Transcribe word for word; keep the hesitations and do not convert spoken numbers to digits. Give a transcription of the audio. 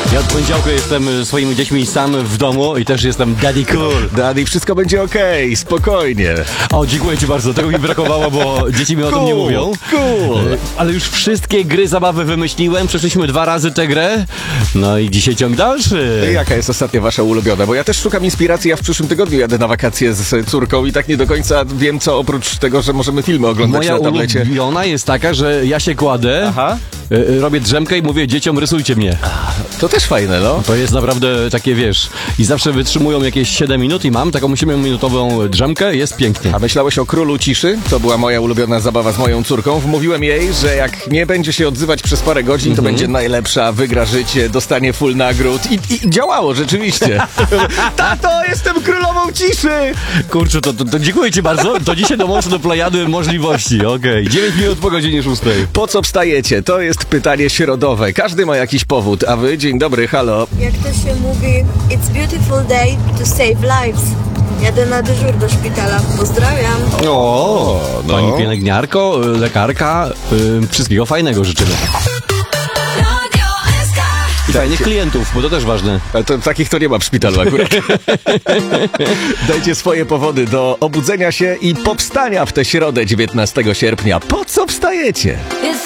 Ja od poniedziałku jestem swoimi dziećmi sam w domu i też jestem daddy cool. Daddy, wszystko będzie okej, okay, spokojnie. O, dziękuję ci bardzo, tego mi brakowało, bo dzieci mi o cool, tym nie mówią. Cool. Ale już wszystkie gry zabawy wymyśliłem, przeszliśmy dwa razy tę grę, no i dzisiaj ciąg dalszy. Jaka jest ostatnia wasza ulubiona? Bo ja też szukam inspiracji, ja w przyszłym tygodniu jadę na wakacje z córką i tak nie do końca wiem co, oprócz tego, że możemy filmy oglądać Moja na tablecie. ulubiona jest taka, że ja się kładę, Aha. y, robię drzemkę i mówię dzieciom, rysujcie mnie. To też fajne, no. To jest naprawdę takie, wiesz, i zawsze wytrzymują jakieś siedem minut i mam taką siedmiominutową drzemkę, jest pięknie. A myślałeś o Królu Ciszy? To była moja ulubiona zabawa z moją córką. Wmówiłem jej, że jak nie będzie się odzywać przez parę godzin, to Mhm. będzie najlepsza, wygra życie, dostanie full nagród. I, i działało rzeczywiście. Tato, jestem królową ciszy! Kurczę, to, to, to dziękuję ci bardzo. To dzisiaj dołączę do plejady możliwości. Okej, okay. dziewięć minut po godzinie szóstej. Po co wstajecie? To jest pytanie środowe. Każdy ma jakiś powód. A wy? Dzień dobry, halo. Jak to się mówi, it's beautiful day to save lives. Jadę na dyżur do szpitala. Pozdrawiam. O, no. Pani pielęgniarko, lekarka, yy, wszystkiego fajnego życzymy. I fajnych klientów, bo to też ważne. A to, takich to nie ma w szpitalu akurat. Dajcie swoje powody do obudzenia się i powstania w tę środę dziewiętnastego sierpnia. Po co wstajecie?